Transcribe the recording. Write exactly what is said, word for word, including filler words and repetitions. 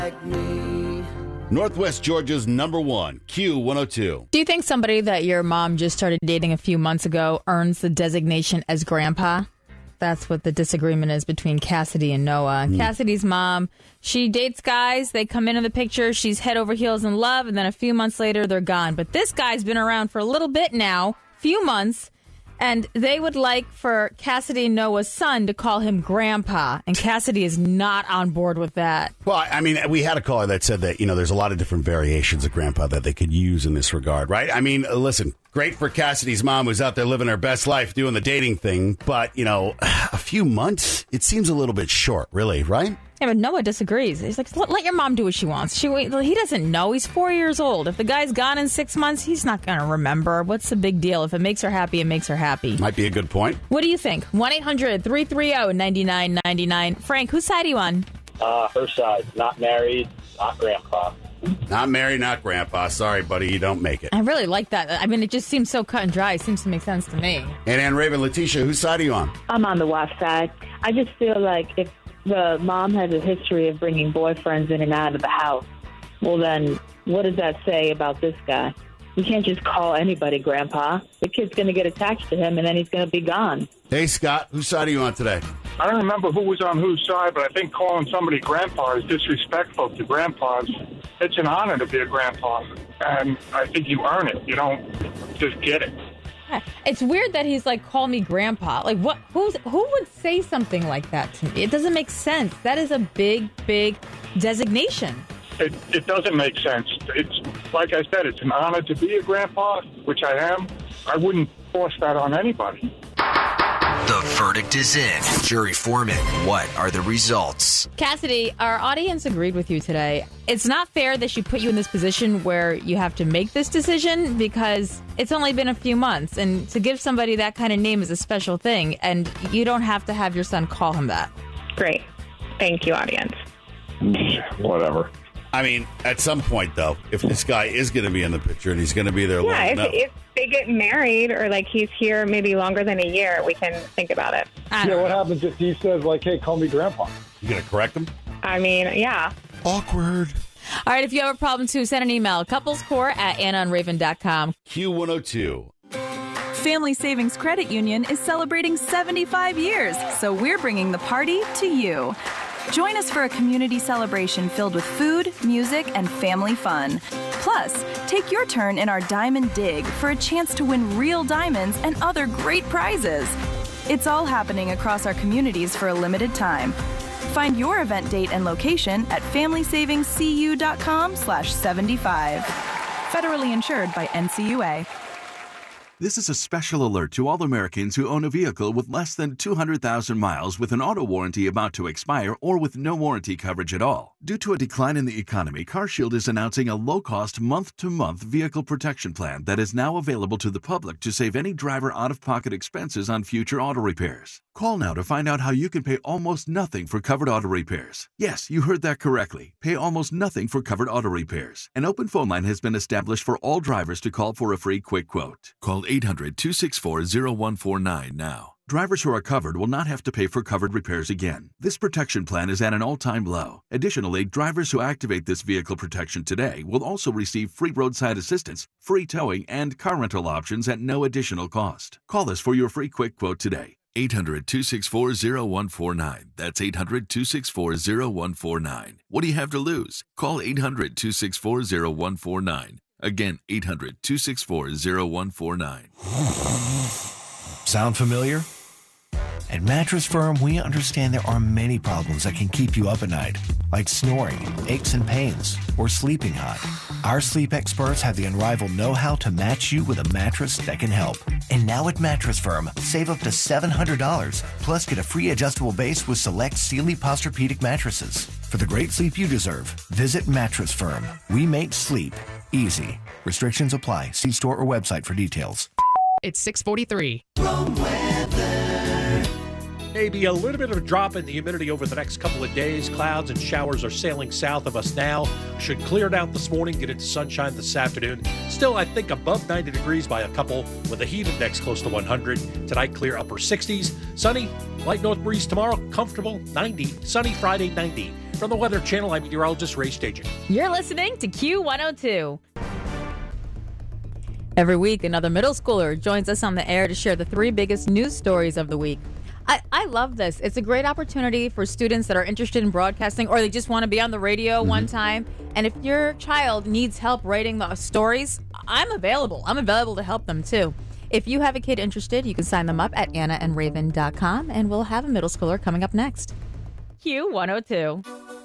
like me. Northwest Georgia's number one, Q one oh two. Do you think somebody that your mom just started dating a few months ago earns the designation as grandpa? That's what the disagreement is between Cassidy and Noah. Mm. Cassidy's mom, she dates guys. They come into the picture. She's head over heels in love. And then a few months later, they're gone. But this guy's been around for a little bit now, few months. And they would like for Cassidy and Noah's son to call him Grandpa. And Cassidy is not on board with that. Well, I mean, we had a caller that said that, you know, there's a lot of different variations of Grandpa that they could use in this regard, right? I mean, listen, great for Cassidy's mom who's out there living her best life doing the dating thing. But, you know, a few months, it seems a little bit short, really, right? Yeah, but Noah disagrees. He's like, let, let your mom do what she wants. She He doesn't know. He's four years old. If the guy's gone in six months, he's not going to remember. What's the big deal? If it makes her happy, it makes her happy. Might be a good point. What do you think? one eight hundred three three zero nine nine nine nine. Frank, whose side are you on? Uh, her side. Not married, not grandpa. Not married, not grandpa. Sorry, buddy, you don't make it. I really like that. I mean, it just seems so cut and dry. It seems to make sense to me. And Ann Raven, Letitia, whose side are you on? I'm on the wife side. I just feel like if the mom has a history of bringing boyfriends in and out of the house, well, then what does that say about this guy? You can't just call anybody Grandpa. The kid's going to get attached to him, and then he's going to be gone. Hey, Scott, whose side are you on today? I don't remember who was on whose side, but I think calling somebody Grandpa is disrespectful to grandpas. It's an honor to be a grandpa, and I think you earn it. You don't just get it. It's weird that he's like, call me Grandpa. Like, what? Who's who would say something like that to me? It doesn't make sense. That is a big, big designation. It, it doesn't make sense. It's like I said, it's an honor to be a grandpa, which I am. I wouldn't force that on anybody. The verdict is in. Jury foreman, what are the results? Cassidy, our audience agreed with you today. It's not fair that she put you in this position where you have to make this decision because it's only been a few months. And to give somebody that kind of name is a special thing. And you don't have to have your son call him that. Great. Thank you, audience. Whatever. I mean, at some point, though, if this guy is going to be in the picture and he's going to be there long Yeah, if, enough. if they get married or, like, he's here maybe longer than a year, we can think about it. Yeah, what happens if he says, like, hey, call me Grandpa? You going to correct him? I mean, yeah. Awkward. All right, if you have a problem, too, send an email. couplescore at anna and raven dot com. Q one oh two. Family Savings Credit Union is celebrating seventy-five years, so we're bringing the party to you. Join us for a community celebration filled with food, music, and family fun. Plus, take your turn in our Diamond Dig for a chance to win real diamonds and other great prizes. It's all happening across our communities for a limited time. Find your event date and location at family savings c u dot com slash seventy-five. Federally insured by N C U A. This is a special alert to all Americans who own a vehicle with less than two hundred thousand miles with an auto warranty about to expire or with no warranty coverage at all. Due to a decline in the economy, CarShield is announcing a low-cost month-to-month vehicle protection plan that is now available to the public to save any driver out-of-pocket expenses on future auto repairs. Call now to find out how you can pay almost nothing for covered auto repairs. Yes, you heard that correctly. Pay almost nothing for covered auto repairs. An open phone line has been established for all drivers to call for a free quick quote. Call eight hundred two six four zero one four nine now. Drivers who are covered will not have to pay for covered repairs again. This protection plan is at an all-time low. Additionally, drivers who activate this vehicle protection today will also receive free roadside assistance, free towing, and car rental options at no additional cost. Call us for your free quick quote today. eight hundred two six four zero one four nine. That's eight hundred two six four zero one four nine. What do you have to lose? Call eight hundred two six four zero one four nine. Again, eight hundred two six four zero one four nine. Sound familiar? At Mattress Firm, we understand there are many problems that can keep you up at night, like snoring, aches and pains, or sleeping hot. Our sleep experts have the unrivaled know-how to match you with a mattress that can help. And now at Mattress Firm, save up to seven hundred dollars, plus get a free adjustable base with select Sealy Posturepedic mattresses. For the great sleep you deserve, visit Mattress Firm. We make sleep easy. Restrictions apply. See store or website for details. It's six forty-three. Wrong weather. Hey, maybe a little bit of a drop in the humidity over the next couple of days. Clouds and showers are sailing south of us now. Should clear down this morning, get into sunshine this afternoon. Still, I think above ninety degrees by a couple with a heat index close to one hundred. Tonight, clear upper sixties. Sunny, light north breeze tomorrow, comfortable ninety. Sunny Friday, ninety. From the Weather Channel, I'm meteorologist Ray Stajan. You're listening to Q one oh two. Every week, another middle schooler joins us on the air to share the three biggest news stories of the week. I, I love this. It's a great opportunity for students that are interested in broadcasting or they just want to be on the radio mm-hmm. one time. And if your child needs help writing the stories, I'm available. I'm available to help them, too. If you have a kid interested, you can sign them up at anna and raven dot com, and we'll have a middle schooler coming up next. Q one oh two.